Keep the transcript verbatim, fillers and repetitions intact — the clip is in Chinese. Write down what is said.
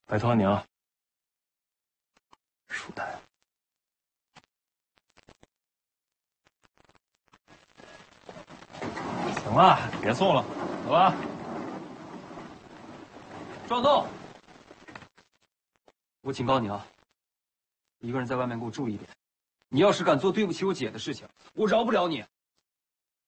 拜托你啊，舒坦。行了，别送了，走吧。壮栋，我警告你啊，一个人在外面给我注意点。你要是敢做对不起我姐的事情，我饶不了你。